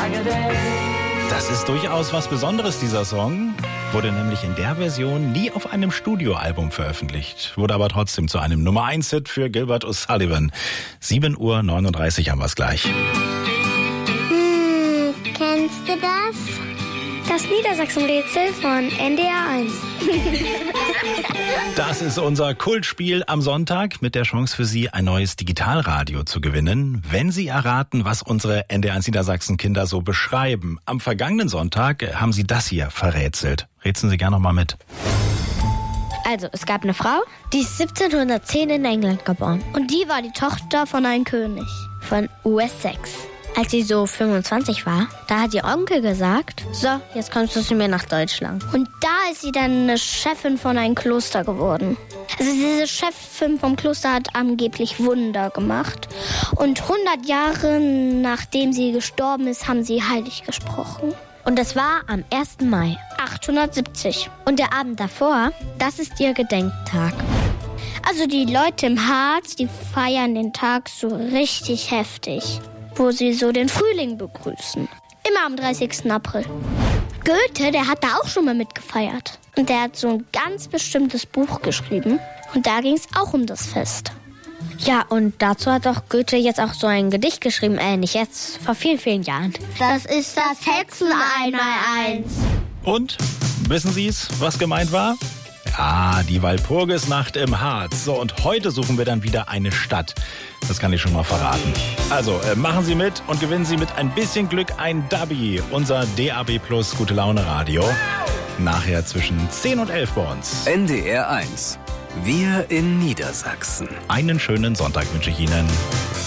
Das ist durchaus was Besonderes, dieser Song. Wurde nämlich in der Version nie auf einem Studioalbum veröffentlicht. Wurde aber trotzdem zu einem Nummer-1-Hit für Gilbert O'Sullivan. 7:39 Uhr haben wir es gleich. Kennst du das? Das Niedersachsen-Rätsel von NDR 1. Das ist unser Kultspiel am Sonntag mit der Chance für Sie, ein neues Digitalradio zu gewinnen, wenn Sie erraten, was unsere NDR 1 Niedersachsen-Kinder so beschreiben. Am vergangenen Sonntag haben Sie das hier verrätselt. Rätseln Sie gerne noch mal mit. Also, es gab eine Frau, die ist 1710 in England geboren. Und die war die Tochter von einem König von Wessex. Als sie so 25 war, da hat ihr Onkel gesagt, so, jetzt kommst du zu mir nach Deutschland. Und da ist sie dann eine Chefin von einem Kloster geworden. Also diese Chefin vom Kloster hat angeblich Wunder gemacht. Und 100 Jahre nachdem sie gestorben ist, haben sie heilig gesprochen. Und das war am 1. Mai 870. Und der Abend davor, das ist ihr Gedenktag. Also die Leute im Harz, die feiern den Tag so richtig heftig, wo sie so den Frühling begrüßen. Immer am 30. April. Goethe, der hat da auch schon mal mitgefeiert. Und der hat so ein ganz bestimmtes Buch geschrieben. Und da ging es auch um das Fest. Ja, und dazu hat auch Goethe jetzt auch so ein Gedicht geschrieben, nicht jetzt, vor vielen, vielen Jahren. Das ist das Hexen-Einmaleins. Und, wissen Sie es, was gemeint war? Ja, die Walpurgisnacht im Harz. So, und heute suchen wir dann wieder eine Stadt. Das kann ich schon mal verraten. Also, machen Sie mit und gewinnen Sie mit ein bisschen Glück ein Dubby, unser DAB Plus Gute Laune Radio. Nachher zwischen 10 und 11 bei uns. NDR 1. Wir in Niedersachsen. Einen schönen Sonntag wünsche ich Ihnen.